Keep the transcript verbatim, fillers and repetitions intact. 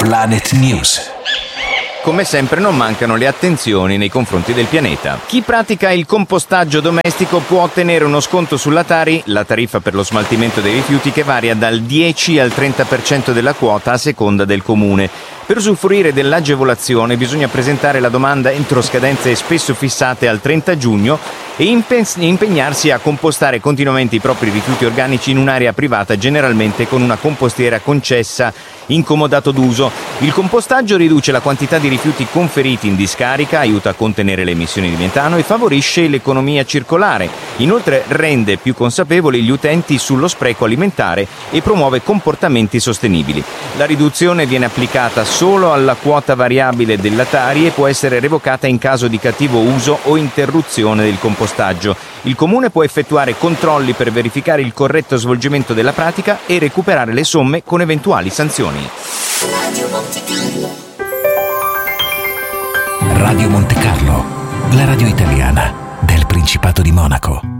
Planet News. Come sempre non mancano le attenzioni nei confronti del pianeta. Chi pratica il compostaggio domestico può ottenere uno sconto sulla Tari, la tariffa per lo smaltimento dei rifiuti, che varia dal dieci al trenta per cento della quota a seconda del comune. Per usufruire dell'agevolazione bisogna presentare la domanda entro scadenze spesso fissate al trenta giugno e impegnarsi a compostare continuamente i propri rifiuti organici in un'area privata, generalmente con una compostiera concessa in comodato d'uso. Il compostaggio riduce la quantità di rifiuti conferiti in discarica, aiuta a contenere le emissioni di metano e favorisce l'economia circolare. Inoltre rende più consapevoli gli utenti sullo spreco alimentare e promuove comportamenti sostenibili. La riduzione viene applicata solo alla quota variabile della Tari e può essere revocata in caso di cattivo uso o interruzione del compostaggio. Il comune può effettuare controlli per verificare il corretto svolgimento della pratica e recuperare le somme con eventuali sanzioni. Radio Monte Carlo, la radio italiana del Principato di Monaco.